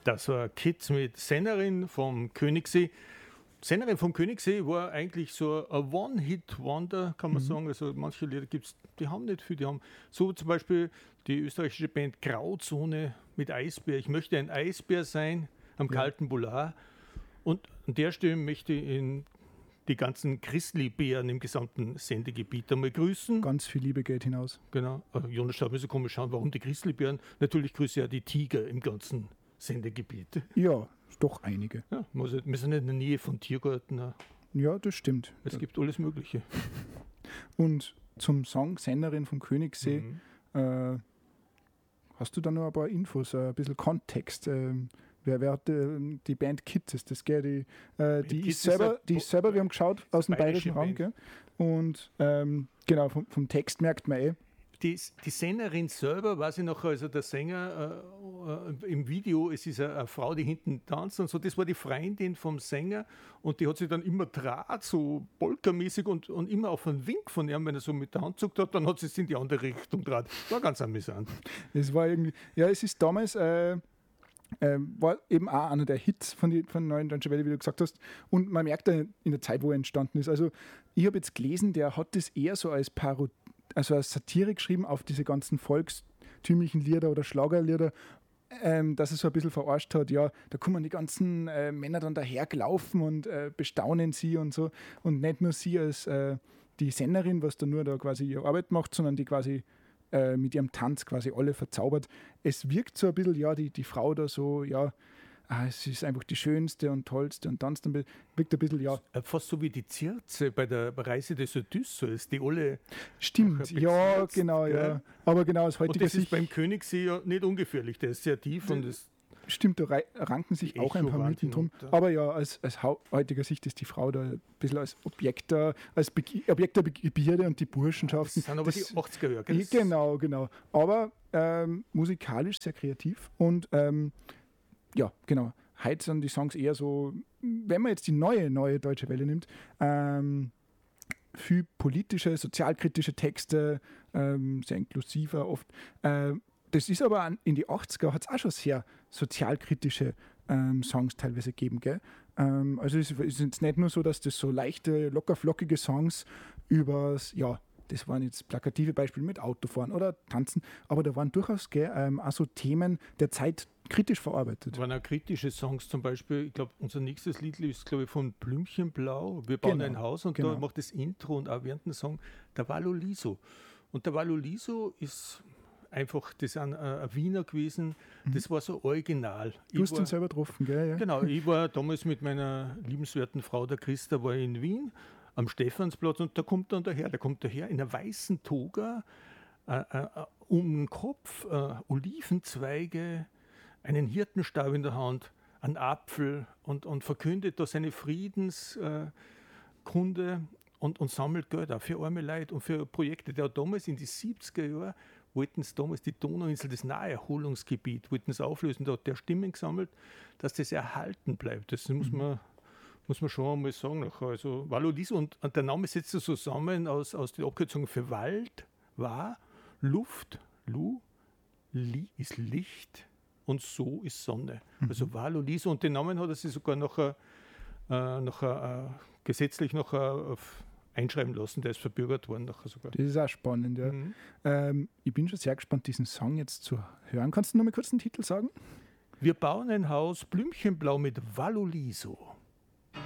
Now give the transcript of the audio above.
Das war Kids mit Sennerin vom Königssee. Sennerin vom Königssee war eigentlich so ein One-Hit-Wonder, kann man sagen. Also manche Lieder gibt es, die haben nicht viel. Die haben so zum Beispiel die österreichische Band Grauzone mit Eisbär. Ich möchte ein Eisbär sein am kalten Polar. Und an der Stelle möchte ich in die ganzen Grizzlybären im gesamten Sendegebiet einmal grüßen. Ganz viel Liebe geht hinaus. Genau. Jonas, da müssen wir komisch schauen, warum die Grizzlybären. Natürlich grüße ich ja die Tiger im ganzen Sendegebiet. Ja, doch einige. Ja, wir sind nicht in der Nähe von Tiergarten. Ja, das stimmt. Es gibt alles Mögliche. Und zum Song Sennerin vom Königssee hast du da noch ein paar Infos, ein bisschen Kontext. Wer hat die Band Kids? Ist das, gell? Die ist selber, wir haben geschaut, aus dem bayerischen Raum. Gell? Und genau, vom Text merkt man Die Sängerin selber, weiß ich noch, also der Sänger im Video, es ist eine Frau, die hinten tanzt und so, das war die Freundin vom Sänger und die hat sich dann immer draht, so polkamäßig und immer auf einen Wink von ihm, wenn er so mit der Hand zuckt hat, dann hat sie es in die andere Richtung draht. War ganz amüsant. Es war irgendwie, ja, es ist damals, war eben auch einer der Hits von Neuen Deutschen Welle, wie du gesagt hast. Und man merkt da in der Zeit, wo er entstanden ist. Also ich habe jetzt gelesen, der hat das eher so als Parodie, also als Satire geschrieben auf diese ganzen volkstümlichen Lieder oder Schlagerlieder, dass es so ein bisschen verarscht hat, ja, da kommen die ganzen Männer dann dahergelaufen und bestaunen sie und so. Und nicht nur sie als die Sängerin, was da nur da quasi ihre Arbeit macht, sondern die quasi mit ihrem Tanz quasi alle verzaubert. Es wirkt so ein bisschen, ja, die Frau da so, ja, es ist einfach die schönste und tollste und tanzt dann wirkt ein bisschen, ja. Fast so wie die Circe bei der Reise des Odysseus, die alle. Stimmt, ja, genau, gell? Ja. Aber genau aus heutiger Sicht. Und das ist beim Königssee ja nicht ungefährlich, der ist sehr tief und das. Stimmt, da ranken sich auch ein paar Mythen drum. Aber ja, aus heutiger Sicht ist die Frau da ein bisschen als Objekt der Begierde und die Burschenschaft. Das sind aber die 80er Jahre. Genau. Aber musikalisch sehr kreativ und ja, genau. Heute sind die Songs eher so, wenn man jetzt die neue Deutsche Welle nimmt, viel politische, sozialkritische Texte, sehr inklusiver oft. Das ist aber in die 80er hat es auch schon sehr sozialkritische Songs teilweise gegeben. Gell? Also es ist jetzt nicht nur so, dass das so leichte, lockerflockige Songs übers, ja, das waren jetzt plakative Beispiele mit Autofahren oder Tanzen, aber da waren durchaus auch so Themen der Zeit kritisch verarbeitet. Da waren auch kritische Songs, zum Beispiel, ich glaube, unser nächstes Lied ist, glaube ich, von Blümchenblau, wir bauen ein Haus und da macht das Intro und auch während dem Song der Valo Liso. Und der Valo Liso ist einfach, das ist ein Wiener gewesen, das war so original. Du hast ihn selber getroffen, gell? Ja. Genau, ich war damals mit meiner liebenswerten Frau, der Christa, war in Wien, am Stephansplatz und der kommt daher in einer weißen Toga, um den Kopf, Olivenzweige, einen Hirtenstab in der Hand, einen Apfel und verkündet da seine Friedenskunde und sammelt Geld auch für arme Leute und für Projekte. Der hat damals in die 70er Jahren wollten sie damals die Donauinsel, das Naherholungsgebiet, wollten sie auflösen. Da hat der Stimmen gesammelt, dass das erhalten bleibt. Das muss man schon einmal sagen. Also Valo Liso und der Name setzt sich zusammen aus der Abkürzung für Wald, war, Luft, Lu, Li ist Licht und So ist Sonne. Also Valo Liso und den Namen hat er sich sogar nachher gesetzlich einschreiben lassen, der ist verbürgert worden nachher sogar. Das ist auch spannend, ja. Ich bin schon sehr gespannt, diesen Song jetzt zu hören. Kannst du noch mal kurz den Titel sagen? Wir bauen ein Haus, Blümchenblau mit Valo Liso.